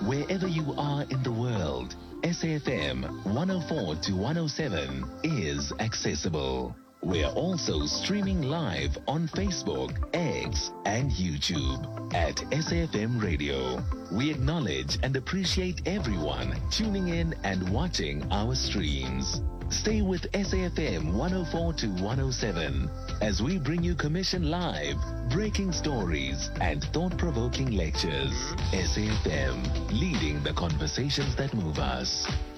Wherever you are in the world, SAFM 104 to 107 is accessible. We're also streaming live on Facebook, X, and YouTube at SAFM Radio. We acknowledge and appreciate everyone tuning in and watching our streams. Stay with SAFM 104 to 107 as we bring you commission live, breaking stories, and thought-provoking lectures. SAFM, leading the conversations that move us.